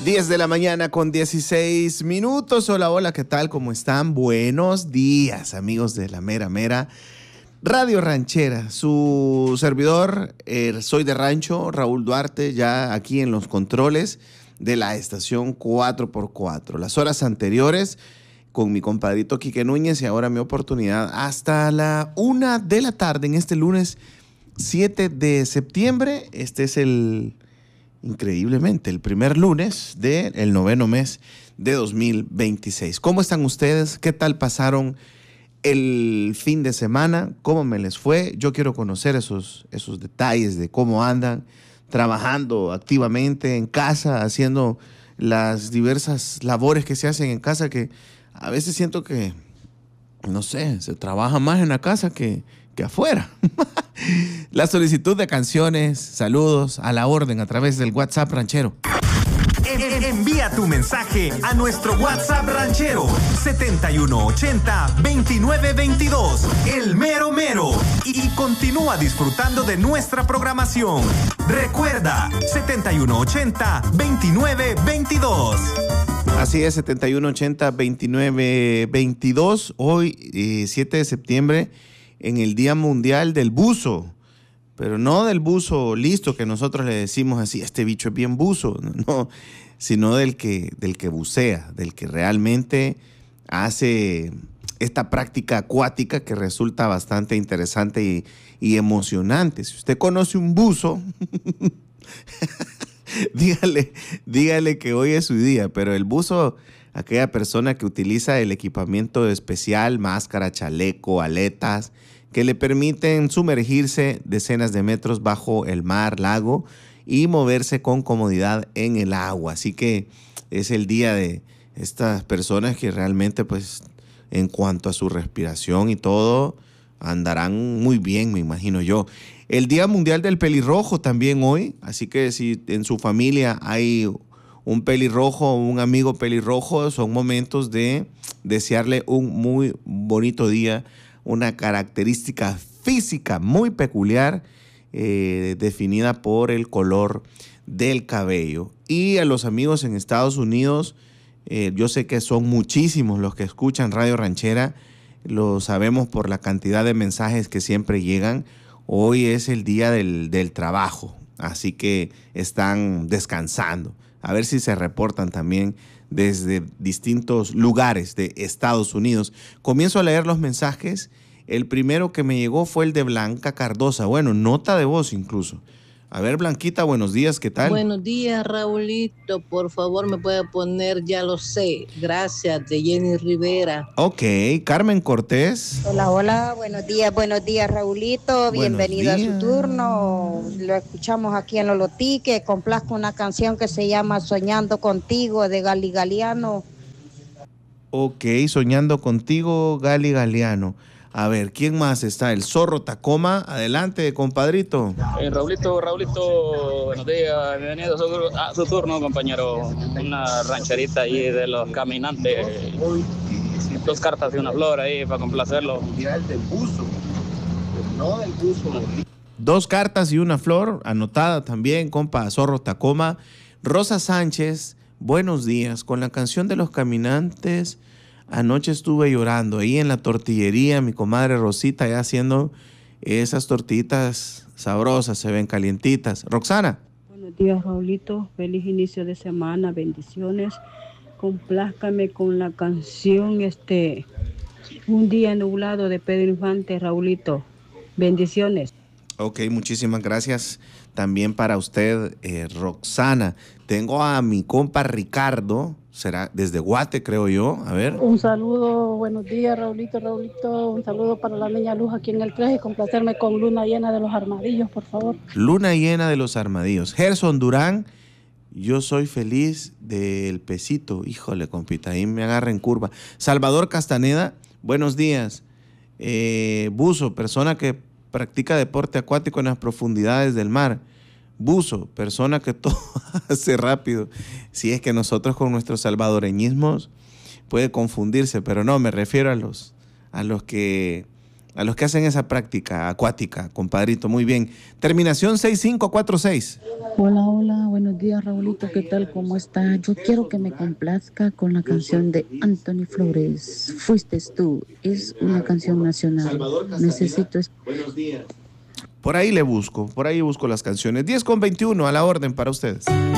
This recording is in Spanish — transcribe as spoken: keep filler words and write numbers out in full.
diez de la mañana con dieciséis minutos. Hola, hola, ¿qué tal? ¿Cómo están? Buenos días, amigos de la mera mera Radio Ranchera. Su servidor, eh, soy de Rancho, Raúl Duarte, ya aquí en los controles de la estación cuatro por cuatro. Las horas anteriores con mi compadrito Quique Núñez y ahora mi oportunidad hasta la una de la tarde en este lunes siete de septiembre. Este es el... increíblemente, el primer lunes del noveno mes de dos mil veintiséis. ¿Cómo están ustedes? ¿Qué tal pasaron el fin de semana? ¿Cómo me les fue? Yo quiero conocer esos, esos detalles de cómo andan trabajando activamente en casa, haciendo las diversas labores que se hacen en casa, que a veces siento que, no sé, se trabaja más en la casa que, que afuera. La solicitud de canciones, saludos a la orden a través del WhatsApp ranchero. En, envía tu mensaje a nuestro WhatsApp ranchero setenta y uno ochenta veintinueve veintidós, el mero mero, y continúa disfrutando de nuestra programación. Recuerda, setenta y uno ochenta veintinueve veintidós. Así es, setenta y uno ochenta veintinueve veintidós. Hoy, eh, siete de septiembre, en el Día Mundial del Buzo. Pero no del buzo listo, que nosotros le decimos así, este bicho es bien buzo, no, sino del que, del que bucea, del que realmente hace esta práctica acuática que resulta bastante interesante y, y emocionante. Si usted conoce un buzo, dígale, dígale que hoy es su día, pero el buzo, aquella persona que utiliza el equipamiento especial, máscara, chaleco, aletas, que le permiten sumergirse decenas de metros bajo el mar, lago y moverse con comodidad en el agua. Así que es el día de estas personas que realmente, pues, en cuanto a su respiración y todo, andarán muy bien, me imagino yo. El Día Mundial del Pelirrojo también hoy, así que si en su familia hay un pelirrojo o un amigo pelirrojo, son momentos de desearle un muy bonito día, una característica física muy peculiar, eh, definida por el color del cabello. Y a los amigos en Estados Unidos, eh, yo sé que son muchísimos los que escuchan Radio Ranchera, lo sabemos por la cantidad de mensajes que siempre llegan. Hoy es el día del, del trabajo, así que están descansando. A ver si se reportan también desde distintos lugares de Estados Unidos. Comienzo a leer los mensajes. El primero que me llegó fue el de Blanca Cardosa. Bueno, nota de voz incluso. A ver, Blanquita, buenos días, ¿qué tal? Buenos días, Raulito. Por favor, me puede poner Ya lo sé. Gracias, de Jenny Rivera. Ok, Carmen Cortés. Hola, hola, buenos días, buenos días, Raulito. Bienvenido a su turno. Lo escuchamos aquí en Lolotí, que complazco una canción que se llama Soñando Contigo, de Gali Galiano. Ok, Soñando Contigo, Gali Galiano. A ver, ¿quién más está? El Zorro Tacoma. Adelante, compadrito. Eh, Raulito, Raulito, buenos días. Bienvenido a su, a su turno, compañero. Una rancherita ahí de los caminantes. Dos cartas y una flor ahí para complacerlo. Dos cartas y una flor, anotada también, compa Zorro Tacoma. Rosa Sánchez, buenos días. Con la canción de los caminantes... Anoche estuve llorando ahí en la tortillería, mi comadre Rosita ya haciendo esas tortitas sabrosas, se ven calientitas. Roxana. Buenos días, Raulito. Feliz inicio de semana, bendiciones. Complázcame con la canción este Un día nublado de Pedro Infante, Raulito. Bendiciones. Ok, muchísimas gracias también para usted, eh, Roxana. Tengo a mi compa Ricardo, será desde Guate, creo yo. A ver. Un saludo, buenos días, Raulito, Raulito. Un saludo para la niña Luz aquí en el tres y complacerme con Luna Llena de los Armadillos, por favor. Luna Llena de los Armadillos. Gerson Durán, yo soy feliz del pesito. Híjole, compita, ahí me agarra en curva. Salvador Castaneda, buenos días. Eh, Buzo, persona que practica deporte acuático en las profundidades del mar. Buzo, persona que todo hace rápido. Si es que nosotros con nuestros salvadoreñismos puede confundirse, pero no, me refiero a los, a los que a los que hacen esa práctica acuática, compadrito, muy bien. Terminación seis cinco cuatro seis. Hola, hola, buenos días, Raulito, ¿qué tal? ¿Cómo está? Yo quiero que me complazca con la canción de Anthony Flores, Fuiste tú. Es una canción nacional. Necesito... Buenos días. Por ahí le busco, por ahí busco las canciones. diez con veintiuno, a la orden para ustedes.